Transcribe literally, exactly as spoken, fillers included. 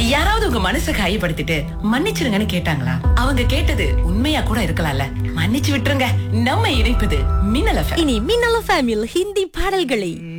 யாராவது உங்க மனசை காயப்படுத்திட்டு மன்னிச்சிருங்கன்னு கேட்டாங்களா? அவங்க கேட்டது உண்மையா கூட இருக்கலாம்ல. மன்னிச்சு விட்டுருங்க. நம்ம இணைப்பது மின்னல் எஃப் எம். இனி மின்னல் எஃப் எம் இல் ஹிந்தி பாடல்களை